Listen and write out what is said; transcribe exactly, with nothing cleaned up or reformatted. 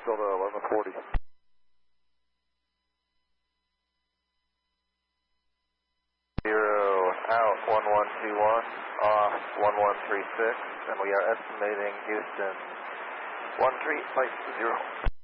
Delta eleven forty. Zero out, one one two one, off one one three six, and we are estimating Houston one three flight zero.